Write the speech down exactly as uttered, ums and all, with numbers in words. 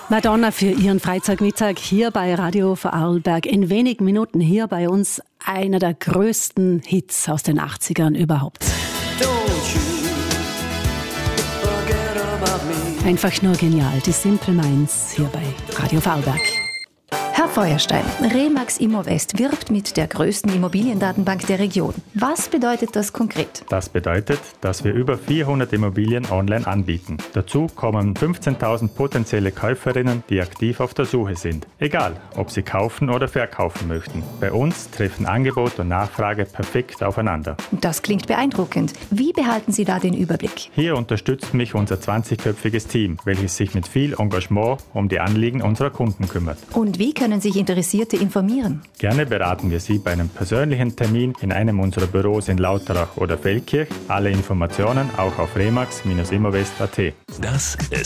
Madonna für Ihren Freitagmittag hier bei Radio Vorarlberg. In wenigen Minuten hier bei uns einer der größten Hits aus den achtzigern überhaupt. Einfach nur genial, die Simple Minds hier bei Radio Vorarlberg. Herr Feuerstein, Remax Immovest wirbt mit der größten Immobiliendatenbank der Region. Was bedeutet das konkret? Das bedeutet, dass wir über vierhundert Immobilien online anbieten. Dazu kommen fünfzehntausend potenzielle Käuferinnen, die aktiv auf der Suche sind. Egal, ob sie kaufen oder verkaufen möchten. Bei uns treffen Angebot und Nachfrage perfekt aufeinander. Das klingt beeindruckend. Wie behalten Sie da den Überblick? Hier unterstützt mich unser zwanzigköpfiges Team, welches sich mit viel Engagement um die Anliegen unserer Kunden kümmert. Und wie können sich Interessierte informieren? Gerne beraten wir Sie bei einem persönlichen Termin in einem unserer Büros in Lauterach oder Feldkirch. Alle Informationen auch auf remax Immovest punkt at. Das ist